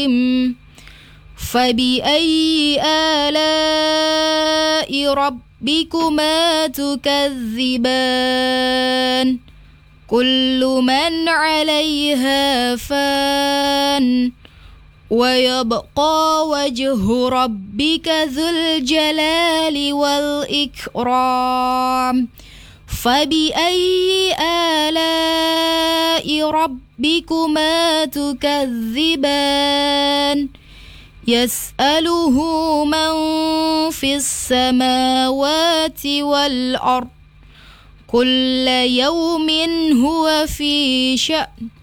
فبأي آلاء ربكما تكذبان كل من عليها فان ويبقى وجه ربك ذو الجلال والإكرام فبأي آلاء ربكما تكذبان يسأله من في السماوات والأرض كل يوم هو في شأن